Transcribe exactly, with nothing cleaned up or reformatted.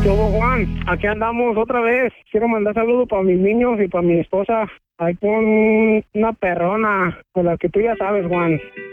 ¿Qué hubo, Juan? Aquí andamos otra vez. Quiero mandar saludos para mis niños y para mi esposa. Ahí con una perrona, con la que tú ya sabes, Juan.